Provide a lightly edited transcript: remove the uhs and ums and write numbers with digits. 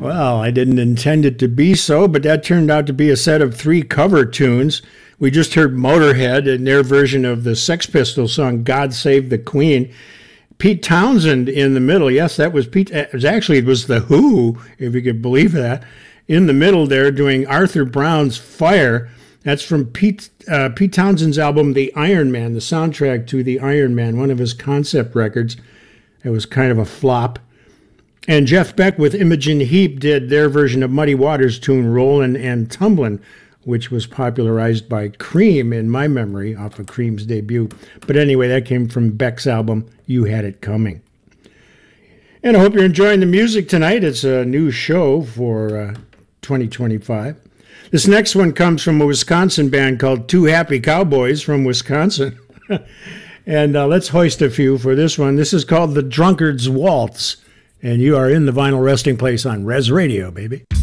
Well, I didn't intend it to be so, but that turned out to be a set of 3 cover tunes. We just heard Motorhead in their version of the Sex Pistols song God Save the Queen. Pete Townsend in the middle. Yes, that was Pete. It was the Who, if you could believe that. In the middle there doing Arthur Brown's Fire. That's from Pete Townsend's album, The Iron Man, the soundtrack to The Iron Man, one of his concept records. It was kind of a flop. And Jeff Beck with Imogen Heap did their version of Muddy Waters' tune Rollin' and Tumblin', which was popularized by Cream in my memory off of Cream's debut. But anyway, that came from Beck's album, You Had It Coming. And I hope you're enjoying the music tonight. It's a new show for 2025. This next one comes from a Wisconsin band called Two Happy Cowboys from Wisconsin. And let's hoist a few for this one. This is called The Drunkard's Waltz. And you are in the Vinyl Resting Place on Res Radio, baby.